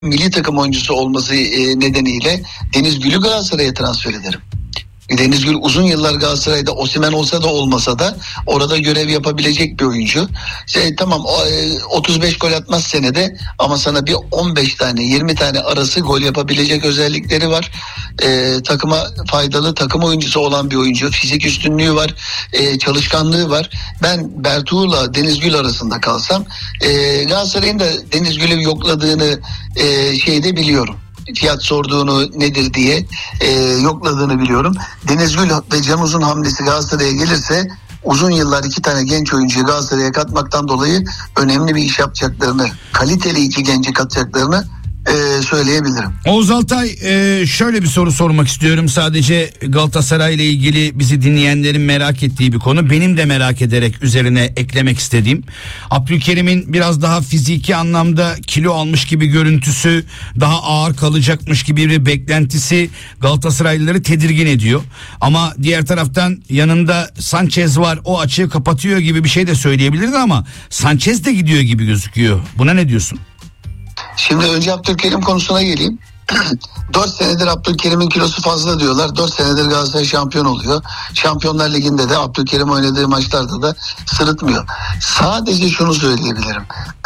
milli takım oyuncusu olması nedeniyle Deniz Gül'ü Galatasaray'a transfer ederim. Deniz Gül uzun yıllar Galatasaray'da, Osimhen olsa da olmasa da orada görev yapabilecek bir oyuncu. Tamam 35 gol atmaz senede ama sana bir 15 tane 20 tane arası gol yapabilecek özellikleri var. Takıma faydalı, takım oyuncusu olan bir oyuncu. Fizik üstünlüğü var, çalışkanlığı var. Ben Bertuğ'la Deniz Gül arasında kalsam Galatasaray'ın da Deniz Gül'ü yokladığını şeyde biliyorum. Fiyat sorduğunu nedir diye yokladığını biliyorum. Deniz Gül ve Can Uzun hamlesi Galatasaray'a gelirse uzun yıllar iki tane genç oyuncuyu Galatasaray'a katmaktan dolayı önemli bir iş yapacaklarını, kaliteli iki genci katacaklarını söyleyebilirim. Oğuz Altay, şöyle bir soru sormak istiyorum. Sadece Galatasaray ile ilgili bizi dinleyenlerin merak ettiği bir konu. Benim de merak ederek üzerine eklemek istediğim. Abdülkerim'in biraz daha fiziki anlamda kilo almış gibi görüntüsü, daha ağır kalacakmış gibi bir beklentisi Galatasaraylıları tedirgin ediyor. Ama diğer taraftan yanında Sanchez var, o açığı kapatıyor gibi bir şey de söyleyebilirdi ama Sanchez de gidiyor gibi gözüküyor. Buna ne diyorsun? Şimdi önce Abdülkerim konusuna geleyim. 4 senedir Abdülkerim'in kilosu fazla diyorlar. 4 senedir Galatasaray şampiyon oluyor. Şampiyonlar Ligi'nde de Abdülkerim oynadığı maçlarda da sırıtmıyor. Sadece şunu söyleyebilirim.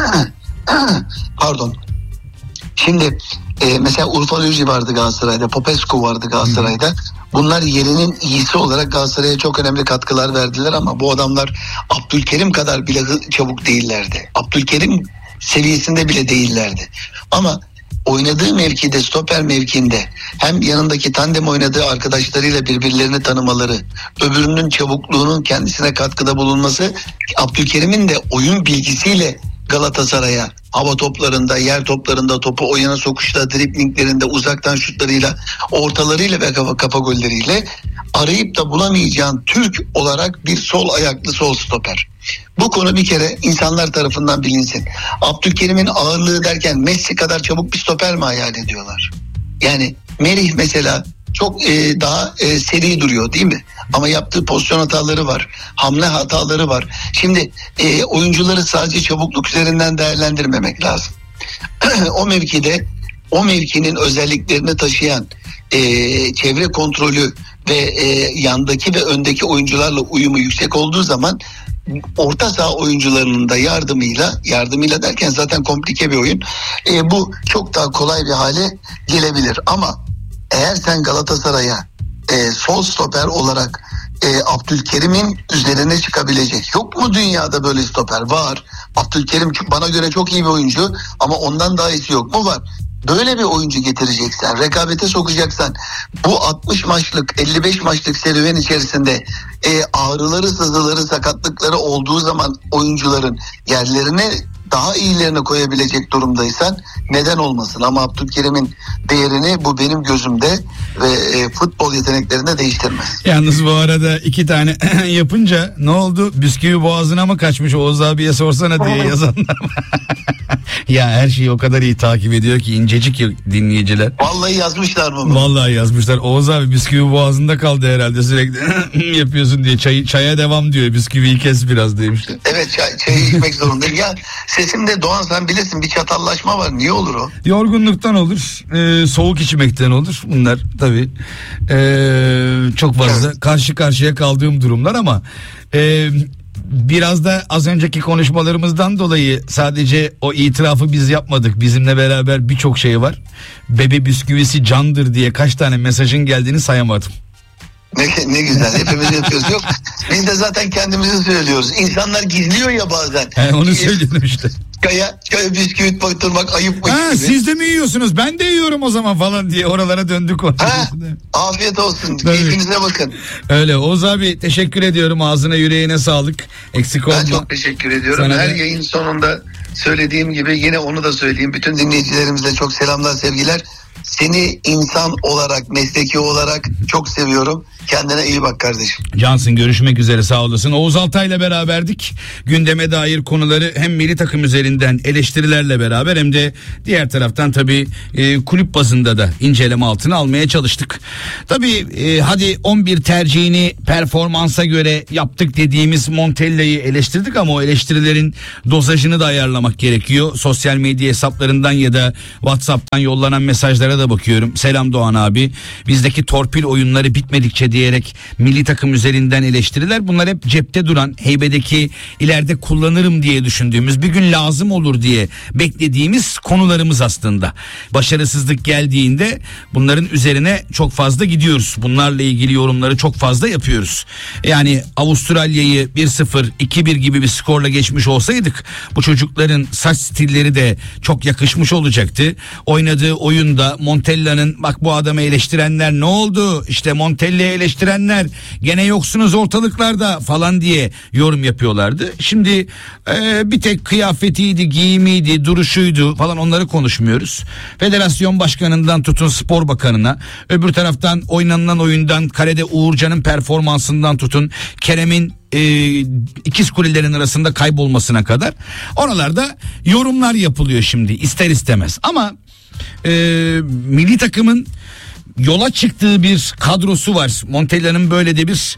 Pardon. Şimdi mesela Urfa Lüji vardı Galatasaray'da. Popescu vardı Galatasaray'da. Bunlar yerinin iyisi olarak Galatasaray'a çok önemli katkılar verdiler ama bu adamlar Abdülkerim kadar bile çabuk değillerdi. Abdülkerim seviyesinde bile değillerdi. Ama oynadığı mevkide, stoper mevkinde hem yanındaki tandem oynadığı arkadaşlarıyla birbirlerini tanımaları, öbürünün çabukluğunun kendisine katkıda bulunması, Abdülkerim'in de oyun bilgisiyle Galatasaray'a hava toplarında, yer toplarında, topu oyuna sokuşta, driblinglerinde, uzaktan şutlarıyla, ortalarıyla ve kafa golleriyle arayıp da bulamayacağın Türk olarak bir sol ayaklı sol stoper. Bu konu bir kere insanlar tarafından bilinsin. Abdülkerim'in ağırlığı derken Messi kadar çabuk bir stoper mi hayal ediyorlar? Yani Merih mesela çok daha seri duruyor değil mi? Ama yaptığı pozisyon hataları var. Hamle hataları var. Şimdi oyuncuları sadece çabukluk üzerinden değerlendirmemek lazım. O mevkide o mevkinin özelliklerini taşıyan çevre kontrolü ve yandaki ve öndeki oyuncularla uyumu yüksek olduğu zaman orta saha oyuncularının da yardımıyla derken zaten komplike bir oyun. Bu çok daha kolay bir hale gelebilir. Ama eğer sen Galatasaray'a sol stoper olarak Abdülkerim'in üzerine çıkabilecek, yok mu dünyada böyle stoper? Var. Abdülkerim bana göre çok iyi bir oyuncu ama ondan daha iyisi yok mu? Var. Böyle bir oyuncu getireceksen, rekabete sokacaksan, bu 60 maçlık 55 maçlık serüven içerisinde ağrıları, sızıları, sakatlıkları olduğu zaman oyuncuların yerlerine daha iyilerine koyabilecek durumdaysan neden olmasın? Ama Abdülkerim'in değerini bu benim gözümde ve futbol yeteneklerinde değiştirmez. Yalnız bu arada 2 tane yapınca ne oldu? Bisküvi boğazına mı kaçmış, Oğuz abiye sorsana diye yazanlar. Ya her şeyi o kadar iyi takip ediyor ki, incecik dinleyiciler. Vallahi yazmışlar mı? Vallahi yazmışlar. Oğuz abi bisküvi boğazında kaldı herhalde, sürekli yapıyorsun diye. Çaya devam diyor. Bisküviyi kes biraz demişler. Evet, çayı içmek zorundayım. Ya sesimde Doğan sen bilirsin bir çatallaşma var. Niye olur o? Yorgunluktan olur. Soğuk içmekten olur. Bunlar tabii çok fazla karşı karşıya kaldığım durumlar ama biraz da az önceki konuşmalarımızdan dolayı sadece o itirafı biz yapmadık. Bizimle beraber birçok şey var. Bebe bisküvisi candır diye kaç tane mesajın geldiğini sayamadım. Ne güzel, hepimiz yapıyoruz. Yok, biz de zaten kendimizi söylüyoruz. İnsanlar gizliyor ya bazen. Onu söyledim işte. Çaya bisküvit batırmak ayıpmış gibi. Siz de mi yiyorsunuz? Ben de yiyorum o zaman falan diye oralara döndük. Afiyet olsun. Keyfinize bakın. Öyle. Oğuz abi teşekkür ediyorum. Ağzına yüreğine sağlık. Eksik olma. Ben çok teşekkür ediyorum. Sana her yayın sonunda söylediğim gibi yine onu da söyleyeyim. Bütün dinleyicilerimize çok selamlar, sevgiler. Seni insan olarak, mesleki olarak çok seviyorum. Kendine iyi bak kardeşim. Cansın, görüşmek üzere, sağ olasın. Oğuz Altay'la beraberdik. Gündeme dair konuları hem milli takım üzerinden eleştirilerle beraber hem de diğer taraftan tabii kulüp bazında da inceleme altına almaya çalıştık. Tabii hadi 11 tercihini performansa göre yaptık dediğimiz Montella'yı eleştirdik ama o eleştirilerin dozajını da ayarlamak gerekiyor. Sosyal medya hesaplarından ya da WhatsApp'tan yollanan mesajlara da bakıyorum. Selam Doğan abi. Bizdeki torpil oyunları bitmedikçe diyerek milli takım üzerinden eleştiriler. Bunlar hep cepte duran, heybedeki ileride kullanırım diye düşündüğümüz, bir gün lazım olur diye beklediğimiz konularımız aslında. Başarısızlık geldiğinde bunların üzerine çok fazla gidiyoruz. Bunlarla ilgili yorumları çok fazla yapıyoruz. Yani Avustralya'yı 1-0, 2-1 gibi bir skorla geçmiş olsaydık bu çocukların saç stilleri de çok yakışmış olacaktı. Oynadığı oyunda Montella'nın, bak bu adamı eleştirenler ne oldu? İşte Montella'yı eleştirenler gene yoksunuz ortalıklarda falan diye yorum yapıyorlardı. Şimdi bir tek kıyafetiydi, giyimiydi, duruşuydu falan, onları konuşmuyoruz. Federasyon başkanından tutun spor bakanına, öbür taraftan oynanılan oyundan, kalede Uğurcan'ın performansından tutun Kerem'in ikiz kulelerin arasında kaybolmasına kadar oralarda yorumlar yapılıyor şimdi ister istemez. Ama milli takımın yola çıktığı bir kadrosu var. Montella'nın böyle de bir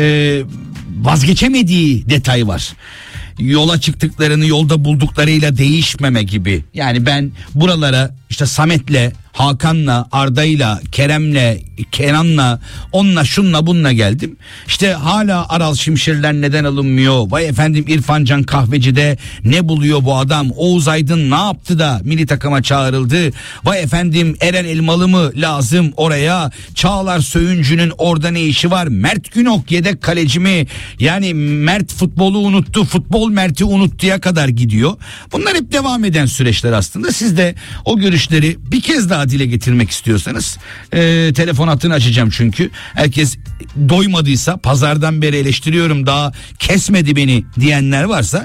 vazgeçemediği detay var. Yola çıktıklarını yolda bulduklarıyla değişmeme gibi. Yani ben buralara işte Samet'le, Hakan'la, Arda'yla, Kerem'le, Kenan'la, onunla, şunla, bununla geldim. İşte hala Aral Şimşirler neden alınmıyor? Vay efendim, İrfan Can Kahveci'de ne buluyor bu adam? Oğuz Aydın ne yaptı da milli takıma çağrıldı? Vay efendim, Eren Elmalı mı lazım oraya? Çağlar Söyüncü'nün orada ne işi var? Mert Günok yedek kaleci mi? Yani Mert futbolu unuttu, futbol Mert'i unuttuya kadar gidiyor. Bunlar hep devam eden süreçler aslında. Siz de o görüşleri bir kez daha dile getirmek istiyorsanız telefon hattını açacağım çünkü. Herkes doymadıysa, pazardan beri eleştiriyorum daha kesmedi beni diyenler varsa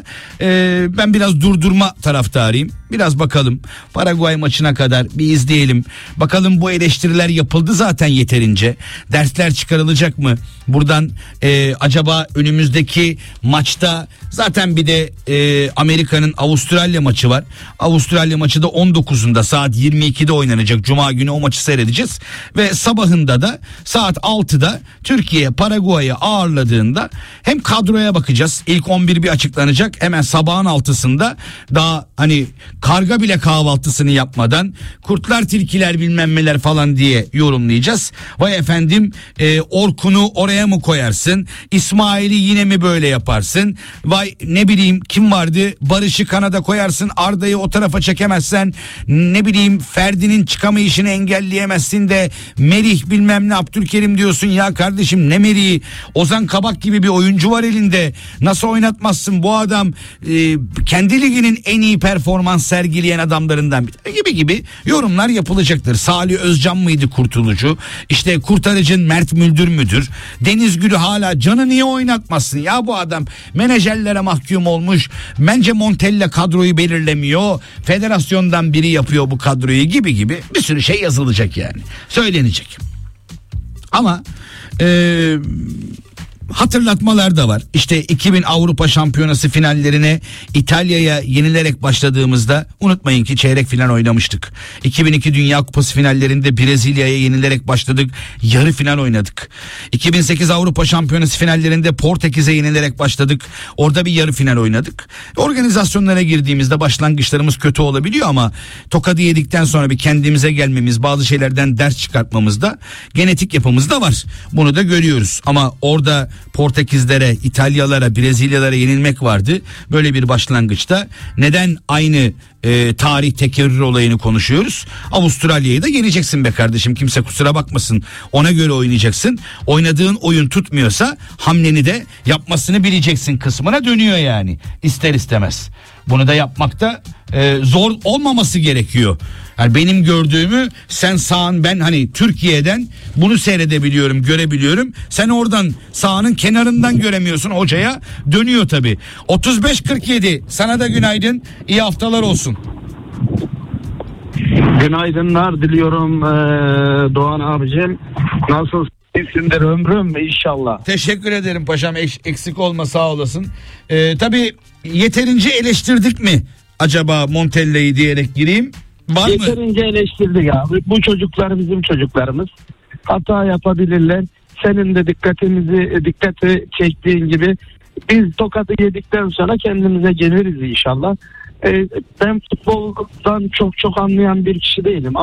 ben biraz durdurma taraftarıyım. Biraz bakalım Paraguay maçına kadar bir izleyelim. Bakalım bu eleştiriler yapıldı zaten yeterince. Dersler çıkarılacak mı? Buradan acaba önümüzdeki maçta zaten bir de Amerika'nın Avustralya maçı var. Avustralya maçı da 19'unda saat 22'de oynanacak. Cuma günü o maçı seyredeceğiz. Ve sabahında da saat 6'da Türkiye Paraguay'ı ağırladığında hem kadroya bakacağız. İlk 11 bir açıklanacak. Hemen sabahın 6'sında daha hani karga bile kahvaltısını yapmadan kurtlar tilkiler bilmem neler falan diye yorumlayacağız. Vay efendim Orkun'u oraya mı koyarsın? İsmail'i yine mi böyle yaparsın? Vay ne bileyim kim vardı? Barış'ı kanada koyarsın. Arda'yı o tarafa çekemezsen, ne bileyim Ferdi'nin çıkamayışını engelleyemezsin de Merih bilmem ne Abdülkerim diyorsun. Ya kardeşim ne Merih'i? Ozan Kabak gibi bir oyuncu var elinde. Nasıl oynatmazsın? Bu adam kendi liginin en iyi performans sergileyen adamlarından gibi yorumlar yapılacaktır. Salih Özcan mıydı kurtulucu? İşte kurtarıcın Mert Müldür müdür? Deniz Gül'ü hala canı niye oynatmasın? Ya bu adam menajerlere mahkum olmuş. Bence Montella kadroyu belirlemiyor. Federasyondan biri yapıyor bu kadroyu gibi bir sürü şey yazılacak yani. Söylenecek. Ama hatırlatmalar da var. İşte 2000 Avrupa Şampiyonası finallerine İtalya'ya yenilerek başladığımızda unutmayın ki çeyrek final oynamıştık. 2002 Dünya Kupası finallerinde Brezilya'ya yenilerek başladık. Yarı final oynadık. 2008 Avrupa Şampiyonası finallerinde Portekiz'e yenilerek başladık. Orada bir yarı final oynadık. Organizasyonlara girdiğimizde başlangıçlarımız kötü olabiliyor ama tokadı yedikten sonra bir kendimize gelmemiz, bazı şeylerden ders çıkartmamızda genetik yapımızda var. Bunu da görüyoruz. Ama orada Portekizlere, İtalyalara, Brezilyalara yenilmek vardı. Böyle bir başlangıçta neden aynı tarih tekerrür olayını konuşuyoruz? Avustralya'yı da yeneceksin be kardeşim, kimse kusura bakmasın. Ona göre oynayacaksın. Oynadığın oyun tutmuyorsa hamleni de yapmasını bileceksin kısmına dönüyor yani. İster istemez. Bunu da yapmakta zor olmaması gerekiyor. Yani benim gördüğümü sen sağın, ben hani Türkiye'den bunu seyredebiliyorum, görebiliyorum. Sen oradan sahanın kenarından göremiyorsun, hocaya dönüyor tabii. 35-47 sana da günaydın, iyi haftalar olsun. Günaydınlar diliyorum Doğan abicim. Nasılsın? İyisindir ömrüm inşallah. Teşekkür ederim paşam, eksik olma, sağ olasın. Tabii yeterince eleştirdik mi acaba Montella'yı diyerek gireyim. Var mı? Yeterince eleştirdik abi. Bu çocuklar bizim çocuklarımız. Hata yapabilirler. Senin de dikkati çektiğin gibi biz tokadı yedikten sonra kendimize geliriz inşallah. Ben futboldan çok anlayan bir kişi değilim.